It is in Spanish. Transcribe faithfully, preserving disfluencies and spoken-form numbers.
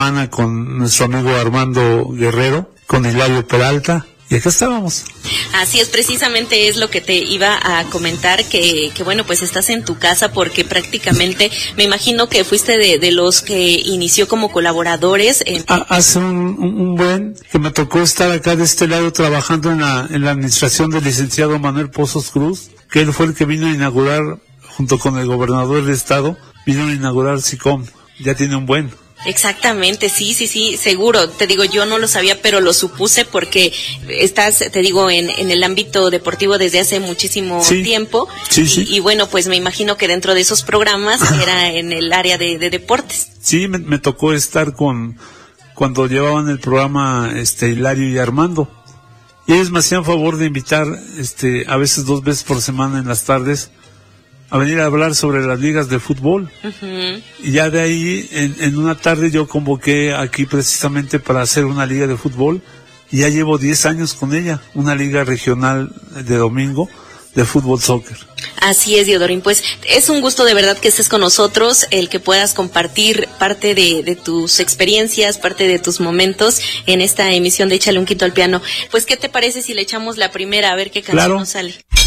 Ana con nuestro amigo Armando Guerrero, con Hilario Peralta, y acá estábamos. Así es, precisamente es lo que te iba a comentar, que, que bueno, pues estás en tu casa porque prácticamente, me imagino que fuiste de, de los que inició como colaboradores. En... Hace un, un, un buen que me tocó estar acá de este lado trabajando en la, en la administración del licenciado Manuel Pozos Cruz, que él fue el que vino a inaugurar, junto con el gobernador del estado, vino a inaugurar SICOM, ya tiene un buen. Exactamente, sí, sí, sí, seguro. Te digo, yo no lo sabía, pero lo supuse porque estás, te digo, en, en el ámbito deportivo desde hace muchísimo sí, tiempo. Sí, y, sí. y bueno, pues me imagino que dentro de esos programas era en el área de, de deportes. Sí, me, me tocó estar con, cuando llevaban el programa, este, Hilario y Armando. Y ellos me hacían favor de invitar, este, a veces dos veces por semana en las tardes, a venir a hablar sobre las ligas de fútbol. Uh-huh. Y ya de ahí, en, en una tarde yo convoqué aquí precisamente para hacer una liga de fútbol, y ya llevo diez años con ella, una liga regional de domingo de fútbol soccer. Así es, Diodorín, pues es un gusto de verdad que estés con nosotros, el que puedas compartir parte de, de tus experiencias, parte de tus momentos en esta emisión de Échale un Quinto al Piano. Pues, ¿qué te parece si le echamos la primera, a ver qué canción claro. nos sale?